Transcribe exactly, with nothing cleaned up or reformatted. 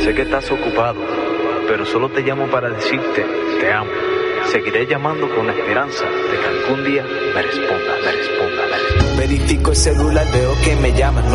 Sé que estás ocupado, pero solo te llamo para decirte te amo. Seguiré llamando con la esperanza de que algún día me responda, me responda, me responda. Verifico el celular, veo que me llaman, no